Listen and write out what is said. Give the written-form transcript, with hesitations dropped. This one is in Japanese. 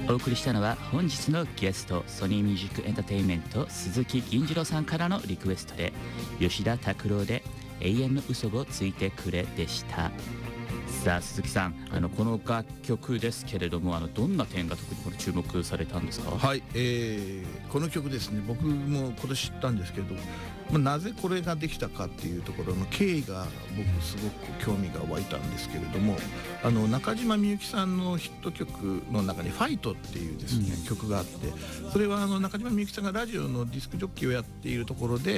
お送りしたのは本日のゲスト、ソニーミュージックエンターテインメント鈴木銀次郎さんからのリクエストで、吉田拓郎で永遠の嘘をついてくれでした。さあ鈴木さん、この楽曲ですけれども、どんな点が特にこれ注目されたんですか？ はい、この曲ですね、僕も今年知ったんですけど、なぜこれができたかっていうところの経緯が僕すごく興味が湧いたんですけれども、中島みゆきさんのヒット曲の中に「ファイト」っていうですね、曲があって、それは中島みゆきさんがラジオのディスクジョッキーをやっているところで